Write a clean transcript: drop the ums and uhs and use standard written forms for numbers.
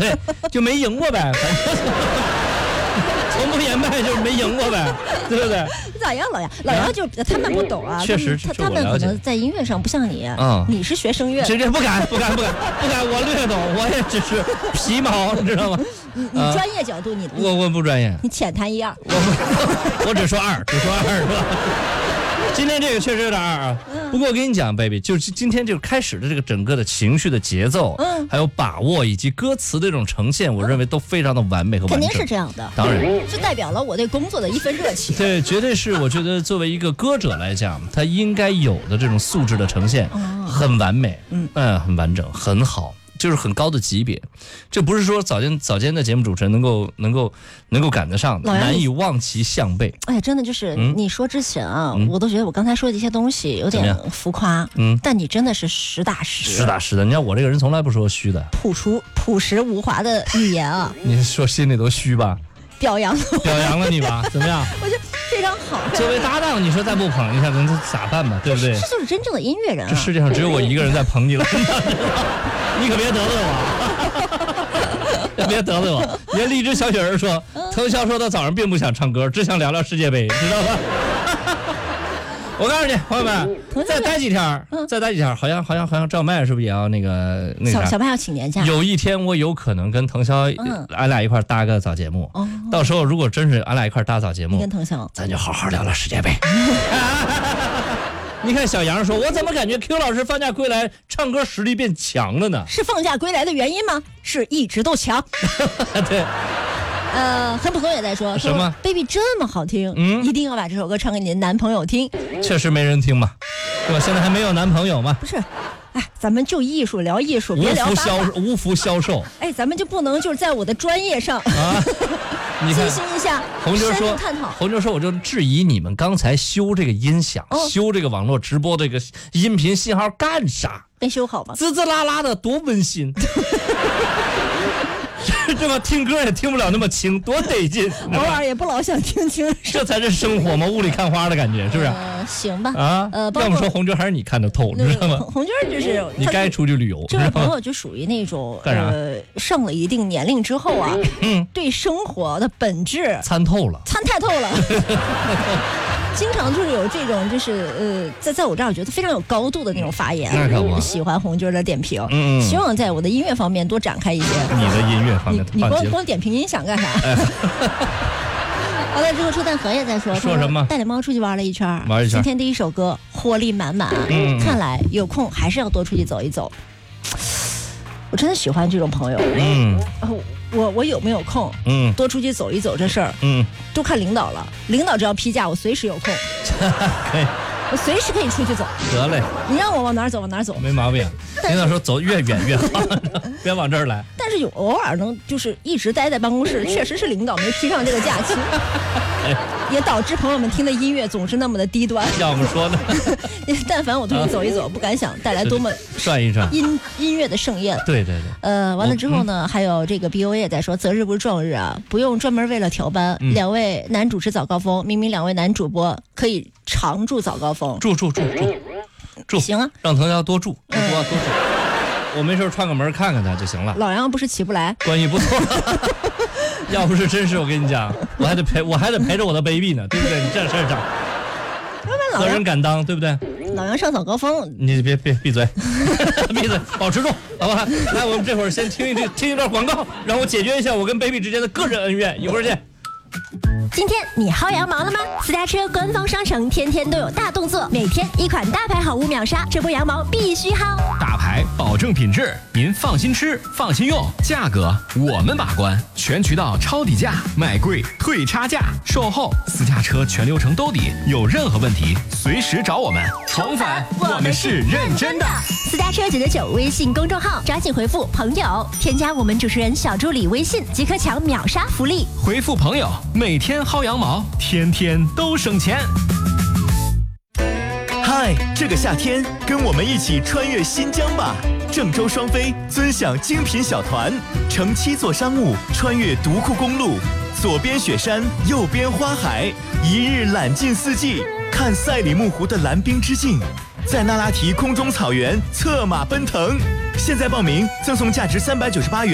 对？就没赢过呗，从不言败就是没赢过呗，对不对？ 咋样，老杨就他们不懂啊， 确实， 他们可能在音乐上不像你，你是学声乐， 这不敢，我略懂，我也只是皮毛，你知道吗？ 你专业角度我不专业， 你浅谈一二， 我只说二，是吧？今天这个确实有点二啊，不过我跟你讲 ，baby， 就是今天这个开始的这个整个的情绪的节奏，还有把握以及歌词的这种呈现，我认为都非常的完美和完整。 肯定是这样的， 当然， 这代表了我对工作的一份热情。 对，绝对是，我觉得作为一个歌者来讲，他应该有的这种素质的呈现，很完美，很完整，很好。就是很高的级别，这不是说早间的节目主持人能够赶得上的，难以望其项背。 哎，真的就是你说之前啊，我都觉得我刚才说的一些东西有点浮夸，但你真的是实打实的。你看我这个人从来不说虚的， 朴实无华的语言啊。 你说心里都虚吧？ 表扬了你吧？怎么样？ 我觉得非常好。 作为搭档，你说再不捧一下，咱咋办吧？对不对？ 这就是真正的音乐人啊！ 这世界上只有我一个人在捧你了。你可别得罪我，别得罪我。连荔枝小雪人说，腾霄说他早上并不想唱歌，只想聊聊世界杯，知道吧？我告诉你，朋友们，再待几天，好像赵麦是不是也要那个小麦要请年假？ 有一天我有可能跟腾霄，俺俩一块搭个早节目。到时候如果真是俺俩一块搭早节目， 跟腾霄， 咱就好好聊聊世界杯。你看小杨说，我怎么感觉 Q 老师放假归来唱歌实力变强了呢？ 是放假归来的原因吗？是一直都强。 对。 很普通也在说什么 ，baby 这么好听，一定要把这首歌唱给你的男朋友听。 确实没人听嘛，对吧？现在还没有男朋友嘛？ 不是，哎，咱们就艺术聊艺术，别聊无福消受。 哎，咱们就不能就是在我的专业上你进行一下红军说，红军说，我就质疑你们刚才修这个音响，修这个网络直播这个音频信号干啥？ 没修好吗？ 滋滋啦啦的，多温馨。这吧，听歌也听不了那么清，多得劲。 偶尔也不老想听清， 这才是生活嘛，雾里看花的感觉，是不是？ 行吧。 要么说红军还是你看得透，你知道吗？ 红军就是你该出去旅游。 这位朋友就属于那种上了一定年龄之后啊，对生活的本质参太透了。经常就是有这种，就是在我这儿，我觉得非常有高度的那种发言。我喜欢红军的点评，希望在我的音乐方面多展开一些。 你的音乐方面， 你光点评音响干啥？完了之后，车蛋河也在说什么？ 带着猫出去玩了一圈，今天第一首歌活力满满。看来有空还是要多出去走一走。我真的喜欢这种朋友。我有没有空？多出去走一走这事儿，都看领导了。领导只要批假，我随时有空。 可以， 我随时可以出去走。 得嘞， 你让我往哪儿走往哪儿走， 没毛病。领导说走越远越好，别往这儿来。 但是有偶尔能就是一直待在办公室，确实是领导没批上这个假期。也导致朋友们听的音乐总是那么的低端。 要不说呢？ 但凡我出去走一走，不敢想带来多么转一转音乐的盛宴。 对。 完了之后呢，还有这个 BOA 也在说，择日不是撞日啊，不用专门为了调班。两位男主持早高峰，明明两位男主播可以常驻早高峰。 住， 行啊， 让腾霄多住，多住。我没事串个门看看他就行了。 老杨不是起不来， 关系不错。要不是真是我跟你讲，我还得陪着我的 baby 呢，对不对？你这事儿整，责任敢当，对不对？ 老杨上早高峰， 你别闭嘴，闭嘴，保持住，好吧？来，我们这会儿先听一段广告，让我解决一下我跟 baby 之间的个人恩怨，一会儿见。 今天你薅羊毛了吗？私家车官方商城天天都有大动作，每天一款大牌好物秒杀，这波羊毛必须薅。 大牌保证品质，您放心吃，放心用，价格我们把关，全渠道抄底价，买贵退差价，售后私家车全流程兜底，有任何问题随时找我们。重返，我们是认真的。 私家车999微信公众号，抓紧回复朋友，添加我们主持人小助理微信，即可抢秒杀福利。 回复朋友，每天薅羊毛，天天都省钱。 嗨，这个夏天跟我们一起穿越新疆吧！郑州双飞尊享精品小团，乘7座商务穿越独库公路，左边雪山，右边花海，一日览尽四季，看赛里木湖的蓝冰之境，在那拉提空中草原策马奔腾。现在报名赠送价值398元